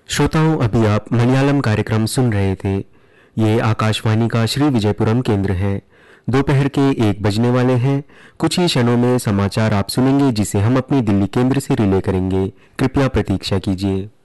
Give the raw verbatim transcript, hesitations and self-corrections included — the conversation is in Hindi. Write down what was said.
श्रोताओं, अभी आप मलयालम कार्यक्रम सुन रहे थे। ये आकाशवाणी का श्री विजयपुरम केंद्र है। दोपहर के एक बजने वाले हैं। कुछ ही क्षणों में समाचार आप सुनेंगे, जिसे हम अपनी दिल्ली केंद्र से रिले करेंगे। कृपया प्रतीक्षा कीजिए।